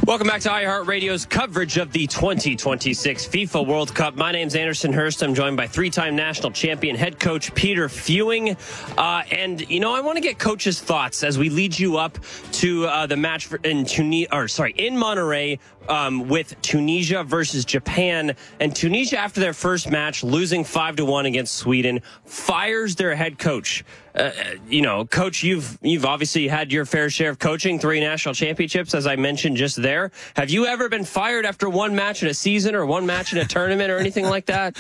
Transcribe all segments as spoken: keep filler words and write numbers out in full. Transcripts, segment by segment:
Welcome back to iHeartRadio's coverage of the twenty twenty-six FIFA World Cup. My name's Anderson Hurst. I'm joined by three-time national champion head coach Peter Fewing. Uh, and, you know, I want to get coach's thoughts as we lead you up to uh, the match for, in Tunisia, or sorry, in Monterrey um, with Tunisia versus Japan. And Tunisia, after their first match, losing five to one against Sweden, fires their head coach. Uh, you know, coach, you've you've obviously had your fair share of coaching, three national championships, as I mentioned just there. Have you ever been fired after one match in a season or one match in a tournament or anything like that?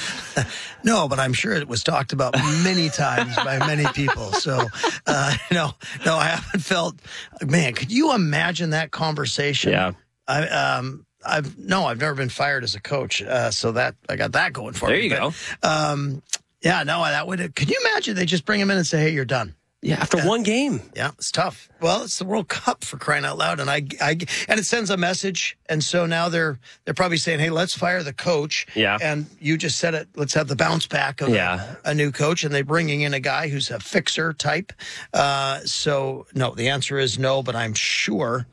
No, but I'm sure it was talked about many times by many people. So, uh, no, no, I haven't felt, man, could you imagine that conversation? Yeah. I, um, I've, no, I've never been fired as a coach. Uh, so that, I got that going for there me. There you but, go. Um, yeah, no, that would, could you imagine they just bring him in and say, hey, you're done? Yeah, after uh, one game. Yeah, it's tough. Well, it's the World Cup, for crying out loud, and I, I, and it sends a message. And so now they're they're probably saying, "Hey, let's fire the coach." Yeah. And you just said it. Let's have the bounce back of yeah. a, a new coach, and they're bringing in a guy who's a fixer type. Uh, so no, the answer is no. But I'm sure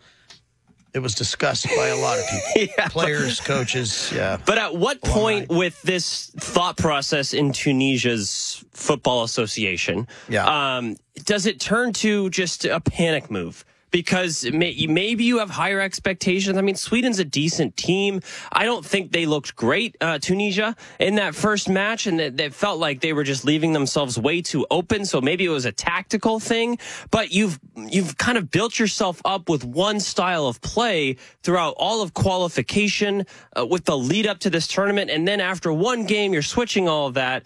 it was discussed by a lot of people, yeah. Players, coaches. Yeah. But at what point with this thought process in Tunisia's football association, yeah. um, does it turn to just a panic move? Because may, maybe you have higher expectations. I mean, Sweden's a decent team. I don't think they looked great, uh, Tunisia, in that first match, and it, it felt like they were just leaving themselves way too open. So maybe it was a tactical thing. But you've you've kind of built yourself up with one style of play throughout all of qualification, uh, with the lead up to this tournament, and then after one game, you're switching all of that.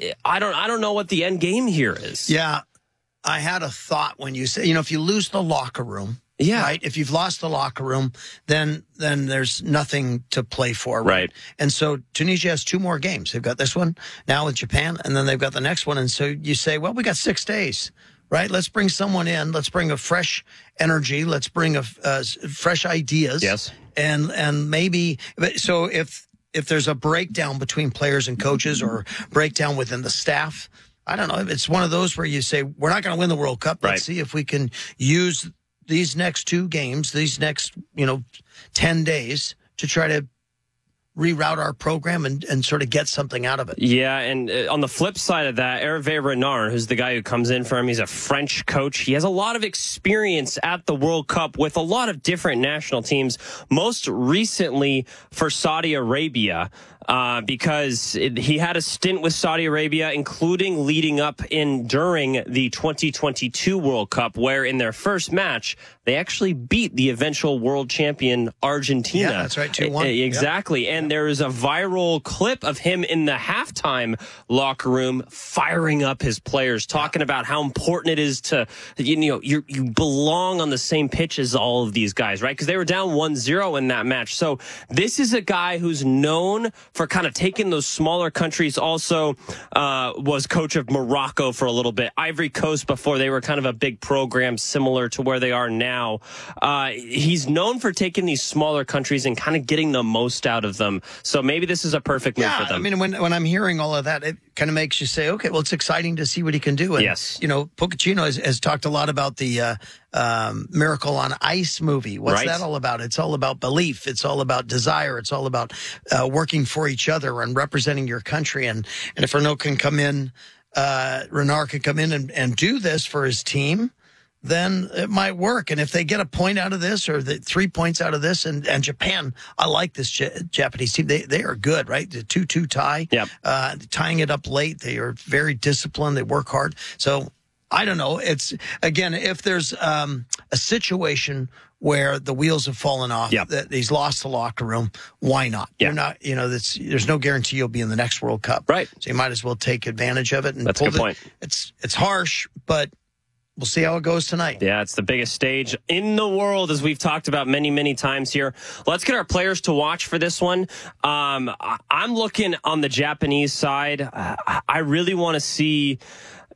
I don't I don't know what the end game here is. Yeah. I had a thought when you say, you know, if you lose the locker room, yeah. right? If you've lost the locker room, then then there's nothing to play for, right? right? And so Tunisia has two more games. They've got this one now with Japan, and then they've got the next one. And so you say, well, we got six days, right? Let's bring someone in. Let's bring a fresh energy. Let's bring a uh, fresh ideas. Yes. And and maybe so if if there's a breakdown between players and coaches or breakdown within the staff, I don't know. It's one of those where you say, we're not going to win the World Cup. Let's right. see if we can use these next two games, these next, you know, ten days to try to reroute our program and, and sort of get something out of it. Yeah, and uh, on the flip side of that, Hervé Renard, who's the guy who comes in for him, he's a French coach. He has a lot of experience at the World Cup with a lot of different national teams, most recently for Saudi Arabia. Uh, because it, he had a stint with Saudi Arabia, including leading up in during the twenty twenty-two World Cup, where in their first match, they actually beat the eventual world champion Argentina. Yeah, that's right, two one. Exactly. Yep. And there is a viral clip of him in the halftime locker room firing up his players, talking about how important it is to, you know, you you belong on the same pitch as all of these guys, right? Because they were down one zero in that match. So this is a guy who's known for kind of taking those smaller countries. Also uh, was coach of Morocco for a little bit. Ivory Coast before they were kind of a big program similar to where they are now. Uh, he's known for taking these smaller countries and kind of getting the most out of them. So maybe this is a perfect move yeah, for them. I mean, when when I'm hearing all of that, it kind of makes you say, okay, well, it's exciting to see what he can do. And, yes. You know, Pochettino has, has talked a lot about the uh, um, Miracle on Ice movie. What's right. that all about? It's all about belief. It's all about desire. It's all about uh, working for each other and representing your country. And, and if Renault can come in, uh, Renard can come in and, and do this for his team, then it might work. And if they get a point out of this or the three points out of this, and, and Japan, I like this J- Japanese team. They they are good, right? The two two tie, yep. uh, tying it up late. They are very disciplined. They work hard. So I don't know. It's, again, if there's um, a situation where the wheels have fallen off, yep. that he's lost the locker room, why not? Yeah. You're not, you know, that's, there's no guarantee you'll be in the next World Cup. Right. So you might as well take advantage of it. And that's a pull good the, point. It's, it's harsh, but we'll see how it goes tonight. Yeah, it's the biggest stage in the world, as we've talked about many, many times here. Let's get our players to watch for this one. Um, I'm looking on the Japanese side. I really want to see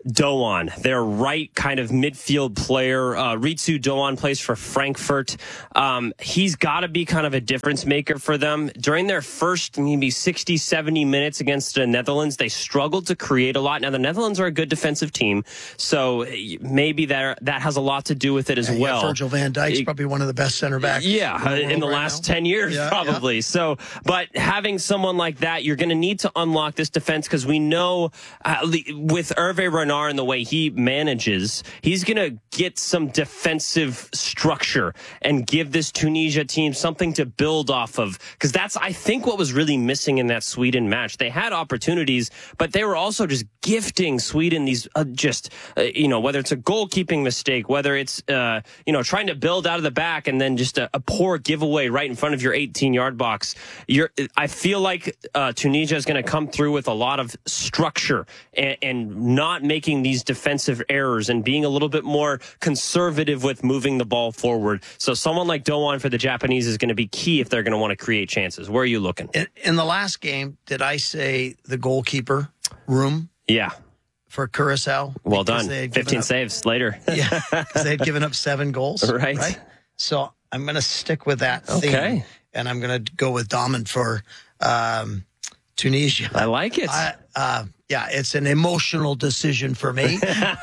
Doan, their right kind of midfield player. Uh, Ritsu Doan plays for Frankfurt. Um, he's got to be kind of a difference maker for them. During their first maybe sixty, seventy minutes against the Netherlands, they struggled to create a lot. Now, the Netherlands are a good defensive team, so maybe that, that has a lot to do with it as yeah, well. Yeah, Virgil van Dijk's it, probably one of the best center backs. Yeah, in the, in the right last now. ten years, yeah, probably. Yeah. So, but having someone like that, you're going to need to unlock this defense because we know uh, with Hervé Renard and the way he manages, he's going to get some defensive structure and give this Tunisia team something to build off of. Because that's, I think, what was really missing in that Sweden match. They had opportunities, but they were also just gifting Sweden these uh, just, uh, you know, whether it's a goalkeeping mistake, whether it's, uh, you know, trying to build out of the back and then just a, a poor giveaway right in front of your eighteen-yard box. You're, I feel like uh, Tunisia is going to come through with a lot of structure and, and not making these defensive errors and being a little bit more conservative with moving the ball forward. So someone like Doan for the Japanese is going to be key if they're going to want to create chances. Where are you looking? In, in the last game, did I say the goalkeeper room? Yeah. For Curacao. Well done. fifteen up, saves later. Yeah, because they had given up seven goals. Right. right? So I'm going to stick with that theme. Okay. And I'm going to go with Damen for um, Tunisia. I like it. I, uh, yeah, it's an emotional decision for me.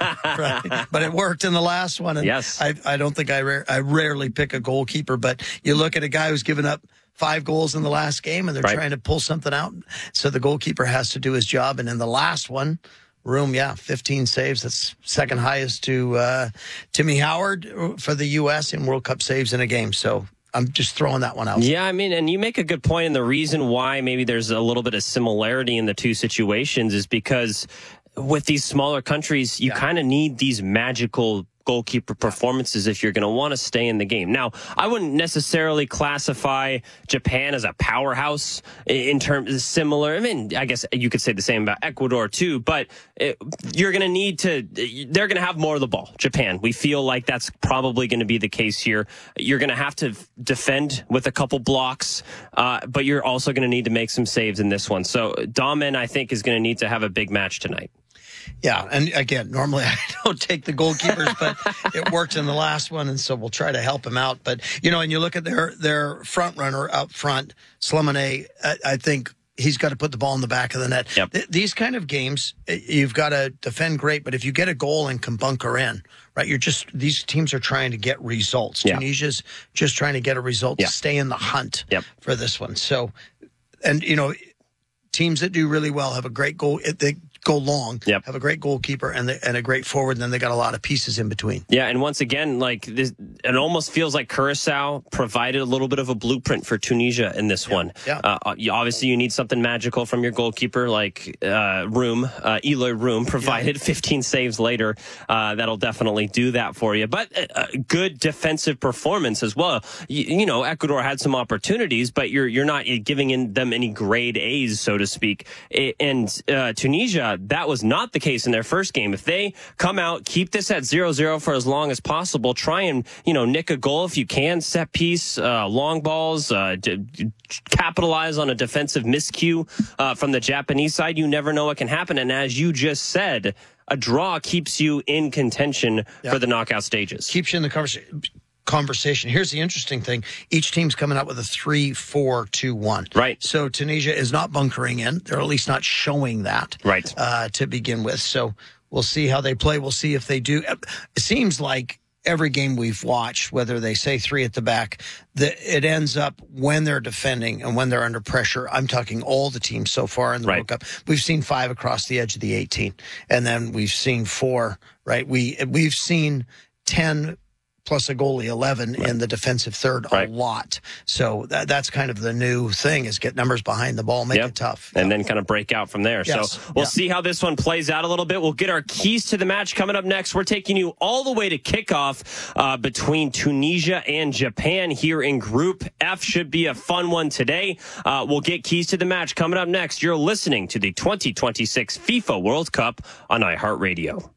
Right? But it worked in the last one. And yes. I, I don't think I, ra- I rarely pick a goalkeeper, but you look at a guy who's given up five goals in the last game and they're right. trying to pull something out. So the goalkeeper has to do his job. And in the last one, Room, yeah, fifteen saves. That's second highest to uh, Timmy Howard for the U S in World Cup saves in a game. So I'm just throwing that one out. Yeah, I mean, and you make a good point. And the reason why maybe there's a little bit of similarity in the two situations is because with these smaller countries, you yeah. kind of need these magical goalkeeper performances if you're going to want to stay in the game. Now, I wouldn't necessarily classify Japan as a powerhouse in terms of similar. I mean, I guess you could say the same about Ecuador too, but it, you're going to need to, they're going to have more of the ball. Japan, we feel like that's probably going to be the case here. You're going to have to defend with a couple blocks, uh, but you're also going to need to make some saves in this one. So Damen, I think, is going to need to have a big match tonight. Yeah, and again, normally I don't take the goalkeepers, but it worked in the last one, and so we'll try to help him out. But, you know, and you look at their their front runner up front, Slimane, I, I think he's got to put the ball in the back of the net. Yep. Th- these kind of games, you've got to defend great, but if you get a goal and can bunker in, right, you're just, these teams are trying to get results. Yeah. Tunisia's just trying to get a result yeah. to stay in the hunt yep. for this one. So, and, you know, teams that do really well have a great goal. They go long, yep. have a great goalkeeper and, the, and a great forward, and then they got a lot of pieces in between. Yeah, and once again, like this, it almost feels like Curacao provided a little bit of a blueprint for Tunisia in this yeah. one. Yeah. Uh, you, obviously, you need something magical from your goalkeeper, like uh, Room, uh, Eloy Room provided yeah. fifteen saves later. Uh, that'll definitely do that for you. But a, a good defensive performance as well. You, you know, Ecuador had some opportunities, but you're you're not giving in them any grade A's, so to speak. And uh, Tunisia, that was not the case in their first game. If they come out, keep this at zero zero for as long as possible, try and, you know, nick a goal if you can, set piece, uh, long balls, uh, d- capitalize on a defensive miscue uh, from the Japanese side, you never know what can happen. And as you just said, a draw keeps you in contention yeah. for the knockout stages. Keeps you in the conversation. Conversation. Here's the interesting thing. Each team's coming out with a three four two one. Right. So Tunisia is not bunkering in. They're at least not showing that. Right. Uh, to begin with. So we'll see how they play. We'll see if they do. It seems like every game we've watched, whether they say three at the back, that it ends up when they're defending and when they're under pressure. I'm talking all the teams so far in the right. World Cup. We've seen five across the edge of the eighteen. And then we've seen four, right? We, we've seen ten plus a goalie, eleven right. in the defensive third, right. a lot. So that, that's kind of the new thing, is get numbers behind the ball, make yep. it tough. And yep. then kind of break out from there. Yes. So we'll yeah. see how this one plays out a little bit. We'll get our keys to the match coming up next. We're taking you all the way to kickoff uh, between Tunisia and Japan here in Group F. Should be a fun one today. Uh, we'll get keys to the match coming up next. You're listening to the twenty twenty-six FIFA World Cup on iHeartRadio.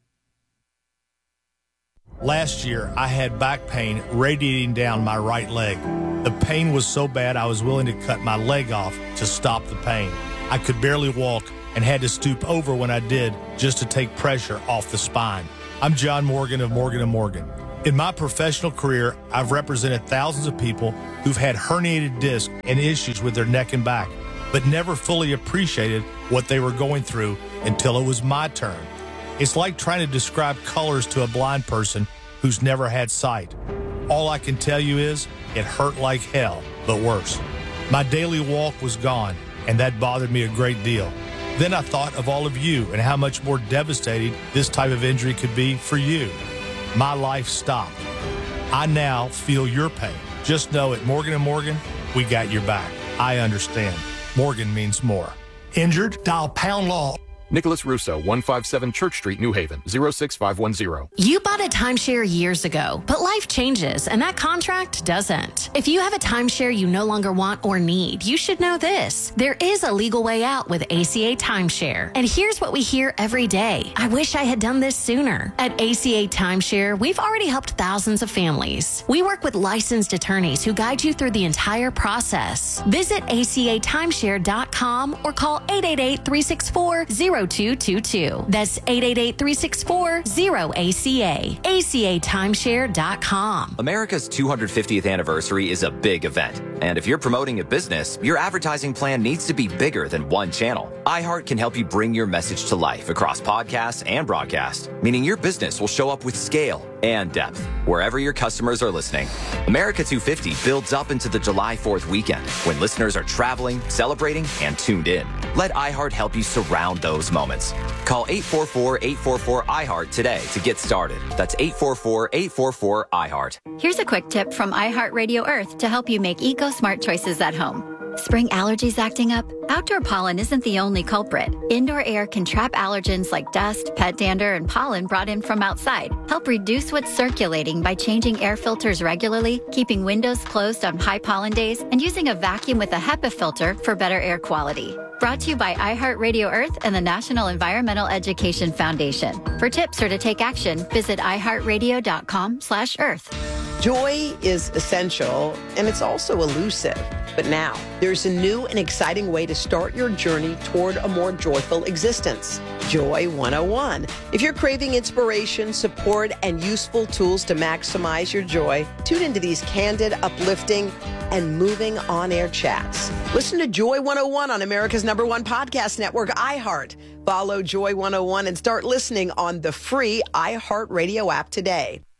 Last year, I had back pain radiating down my right leg. The pain was so bad I was willing to cut my leg off to stop the pain. I could barely walk and had to stoop over when I did just to take pressure off the spine. I'm John Morgan of Morgan and Morgan. In my professional career, I've represented thousands of people who've had herniated discs and issues with their neck and back, but never fully appreciated what they were going through until it was my turn. It's like trying to describe colors to a blind person who's never had sight. All I can tell you is it hurt like hell, but worse. My daily walk was gone, and that bothered me a great deal. Then I thought of all of you and how much more devastating this type of injury could be for you. My life stopped. I now feel your pain. Just know at Morgan and Morgan, we got your back. I understand. Morgan means more. Injured? Dial pound law. Nicholas Russo, one fifty-seven Church Street, New Haven, zero six five one zero. You bought a timeshare years ago, but life changes and that contract doesn't. If you have a timeshare you no longer want or need, you should know this. There is a legal way out with A C A Timeshare. And here's what we hear every day. I wish I had done this sooner. At A C A Timeshare, we've already helped thousands of families. We work with licensed attorneys who guide you through the entire process. Visit A C A timeshare dot com or call eight eight eight, three six four, zero two two two. That's eight eight eight, three six four, zero A C A. A C A timeshare dot com. America's two hundred fiftieth anniversary is a big event. And if you're promoting a business, your advertising plan needs to be bigger than one channel. iHeart can help you bring your message to life across podcasts and broadcast, meaning your business will show up with scale and depth wherever your customers are listening. America two fifty builds up into the July fourth weekend when listeners are traveling, celebrating, and tuned in. Let iHeart help you surround those moments. Call eight four four, eight four four, I heart today to get started. That's eight four four, eight four four, I heart. Here's a quick tip from iHeartRadio Earth to help you make eco-smart choices at home. Spring allergies acting up? Outdoor pollen isn't the only culprit. Indoor air can trap allergens like dust, pet dander, and pollen brought in from outside. Help reduce what's circulating by changing air filters regularly, keeping windows closed on high pollen days, and using a vacuum with a HEPA filter for better air quality. Brought to you by iHeartRadio Earth and the National Environmental Education Foundation. For tips or to take action, visit i heart radio dot com slash earth. Joy is essential, and it's also elusive. But now, there's a new and exciting way to start your journey toward a more joyful existence. Joy one oh one. If you're craving inspiration, support, and useful tools to maximize your joy, tune into these candid, uplifting, and moving on-air chats. Listen to Joy one oh one on America's number one podcast network, iHeart. Follow Joy one oh one and start listening on the free iHeartRadio app today.